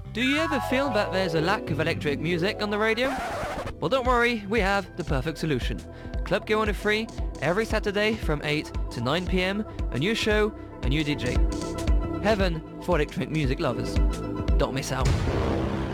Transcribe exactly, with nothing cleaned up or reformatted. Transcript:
Do you ever feel that there's a lack of electric music on the radio? Well, don't worry, we have the perfect solution. Club Go on Free, every Saturday from eight to nine p m, a new show, a new D J. Heaven for electronic music lovers. Don't miss out.